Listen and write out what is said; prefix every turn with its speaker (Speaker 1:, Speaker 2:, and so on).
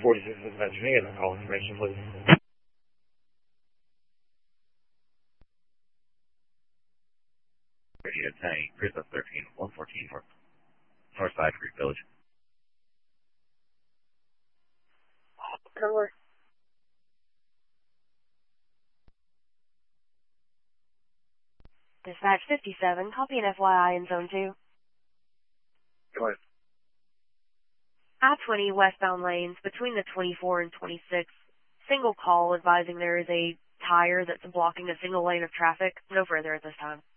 Speaker 1: 46 dispatch, can I get a call information, please?
Speaker 2: Radio 10, Chris 13, 114 Northside Creek Village.
Speaker 3: Cover.
Speaker 4: Dispatch 57, copy an FYI in Zone 2.
Speaker 3: Go ahead.
Speaker 4: I-20 westbound lanes between the 24 and 26. Single call advising there is a tire that's blocking a single lane of traffic. No further at this time.